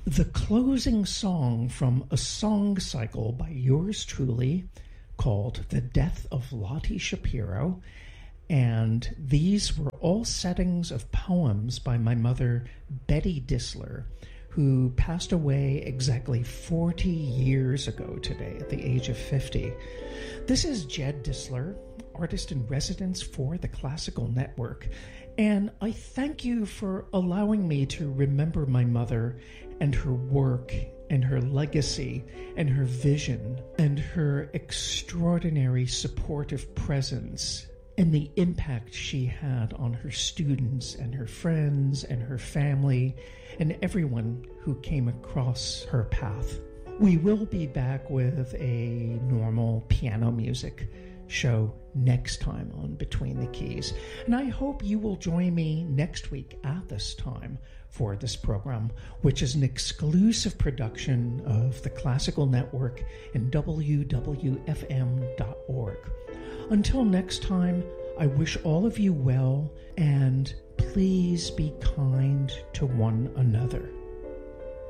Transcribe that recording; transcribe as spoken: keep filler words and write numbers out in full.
the closing song from a song cycle by yours truly called The Death of Lottie Shapiro. And these were all settings of poems by my mother, Betty Disler, who passed away exactly forty years ago today at the age of fifty. This is Jed Disler, artist in residence for the Classical Network, and I thank you for allowing me to remember my mother and her work and her legacy and her vision and her extraordinary supportive presence and the impact she had on her students and her friends and her family and everyone who came across her path. We will be back with a normal piano music show next time on Between the Keys. And I hope you will join me next week at this time for this program, which is an exclusive production of the Classical Network and W W F M dot org. Until next time, I wish all of you well, and please be kind to one another.